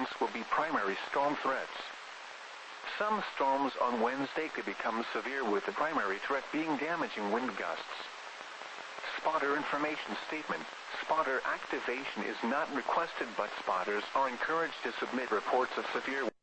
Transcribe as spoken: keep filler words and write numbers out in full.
storms will be primary storm threats. Some storms on Wednesday could become severe, with the primary threat being damaging wind gusts. Spotter information statement. Spotter activation is not requested, but spotters are encouraged to submit reports of severe